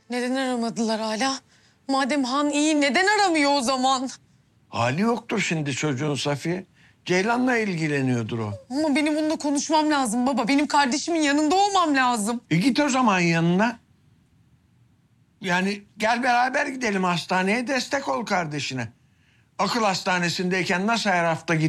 Neden aramadılar hala? Madem Han iyi neden aramıyor o zaman? Hali yoktur şimdi çocuğun Safiye. Ceylan'la ilgileniyordur o. Ama benim bununla konuşmam lazım baba. Benim kardeşimin yanında olmam lazım. Git o zaman yanına. Yani gel beraber gidelim hastaneye, destek ol kardeşine. Akıl hastanesindeyken nasıl her hafta